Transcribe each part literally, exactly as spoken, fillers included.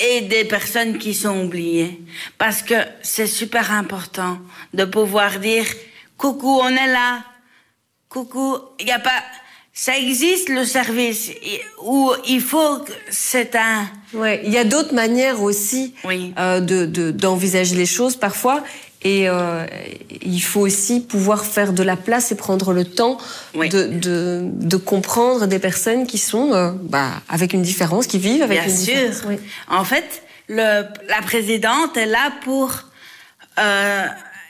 et des personnes qui sont oubliées. Parce que c'est super important de pouvoir dire « Coucou, on est là. Coucou, il n'y a pas... » Ça existe, le service, où il faut que c'est un... Ouais, il y a d'autres manières aussi oui. euh, de, de, d'envisager les choses parfois. Et euh, il faut aussi pouvoir faire de la place et prendre le temps oui. de, de, de comprendre des personnes qui sont euh, bah, avec une différence, qui vivent avec Bien une sûr. différence. Oui. En fait, le, la présidente est là pour, euh,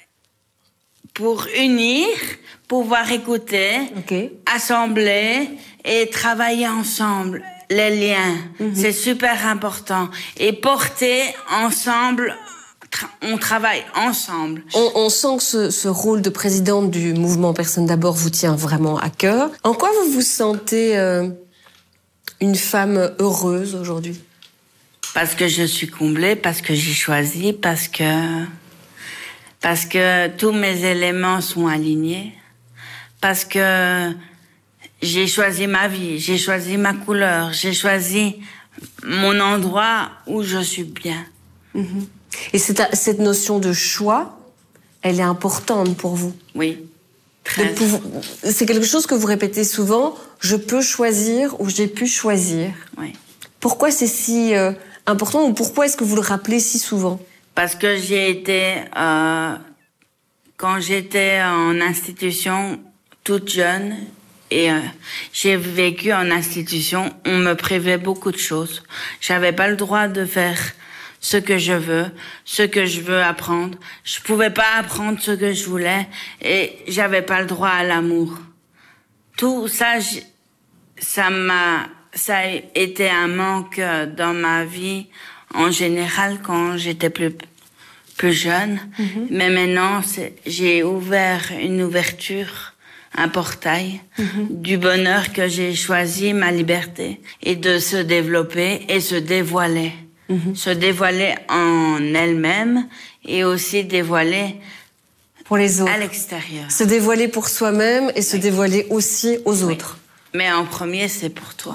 pour unir, pouvoir écouter, okay. assembler et travailler ensemble. Les liens, mm-hmm. c'est super important. Et porter ensemble... On travaille ensemble. On, on sent que ce, ce rôle de présidente du mouvement Personne d'abord vous tient vraiment à cœur. En quoi vous vous sentez euh, une femme heureuse aujourd'hui? Parce que je suis comblée, parce que j'ai choisi, parce que parce que tous mes éléments sont alignés, parce que j'ai choisi ma vie, j'ai choisi ma couleur, j'ai choisi mon endroit où je suis bien. Mm-hmm. Et cette, cette notion de choix, elle est importante pour vous? Oui, très. C'est quelque chose que vous répétez souvent, je peux choisir ou j'ai pu choisir. Oui. Pourquoi c'est si euh, important ou pourquoi est-ce que vous le rappelez si souvent? Parce que j'ai été, euh, quand j'étais en institution toute jeune, et euh, j'ai vécu en institution, on me privait beaucoup de choses. J'avais pas le droit de faire ce que je veux, ce que je veux apprendre. Je pouvais pas apprendre ce que je voulais et j'avais pas le droit à l'amour. Tout ça, ça m'a, ça a été un manque dans ma vie en général quand j'étais plus, plus jeune. Mm-hmm. Mais maintenant, j'ai ouvert une ouverture, un portail mm-hmm. du bonheur que j'ai choisi, ma liberté, et de se développer et se dévoiler. Mmh. Se dévoiler en elle-même et aussi dévoiler pour les autres. À l'extérieur. Se dévoiler pour soi-même et se oui. dévoiler aussi aux oui. autres. Mais en premier, c'est pour toi.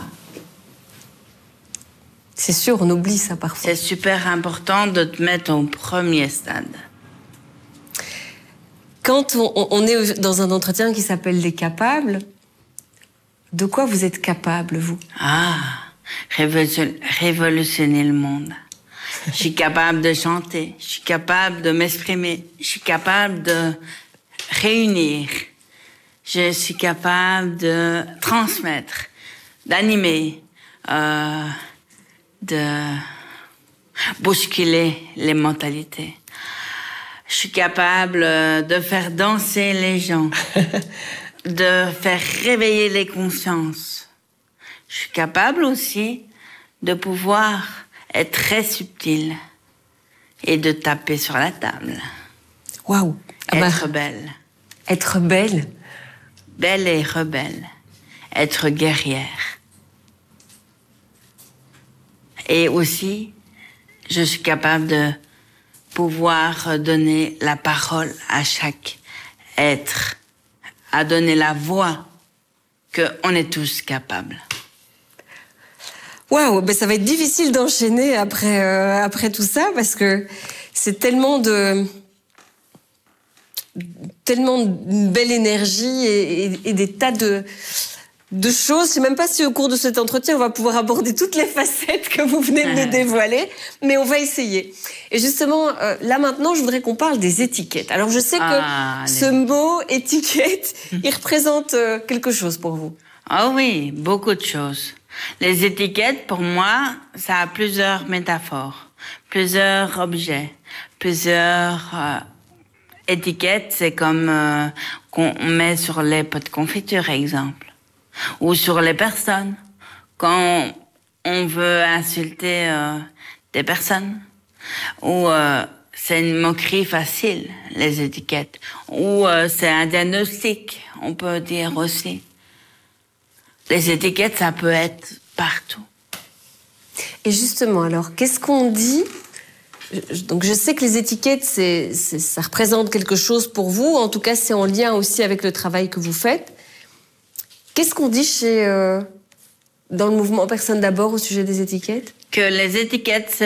C'est sûr, on oublie ça parfois. C'est super important de te mettre au premier stade. Quand on, on est dans un entretien qui s'appelle Les Capables, de quoi vous êtes capable, vous? Ah révolutionner le monde. Je suis capable de chanter, je suis capable de m'exprimer, je suis capable de réunir, je suis capable de transmettre, d'animer, euh, de bousculer les mentalités. Je suis capable de faire danser les gens, de faire réveiller les consciences. Je suis capable aussi de pouvoir être très subtile et de taper sur la table. Waouh! Être bah, belle. Être belle? Belle et rebelle. Être guerrière. Et aussi, je suis capable de pouvoir donner la parole à chaque être, à donner la voix qu'on est tous capables. Waouh, ben ça va être difficile d'enchaîner après euh, après tout ça parce que c'est tellement de tellement de belle énergie et, et, et des tas de de choses. Je sais même pas si au cours de cet entretien on va pouvoir aborder toutes les facettes que vous venez de nous dévoiler, mais on va essayer. Et justement, euh, là maintenant, je voudrais qu'on parle des étiquettes. Alors je sais que ah, ce les... mot étiquette, il représente euh, quelque chose pour vous. Ah oui, beaucoup de choses. Les étiquettes, pour moi, ça a plusieurs métaphores, plusieurs objets, plusieurs euh, étiquettes. C'est comme euh, qu'on met sur les pots de confiture, exemple, ou sur les personnes. Quand on veut insulter euh, des personnes, ou euh, c'est une moquerie facile, les étiquettes, ou euh, c'est un diagnostic, on peut dire aussi. Les étiquettes, ça peut être partout. Et justement, alors, qu'est-ce qu'on dit? Donc, je sais que les étiquettes, c'est, c'est, ça représente quelque chose pour vous. En tout cas, c'est en lien aussi avec le travail que vous faites. Qu'est-ce qu'on dit chez, euh, dans le mouvement Personne d'abord au sujet des étiquettes? Que les étiquettes,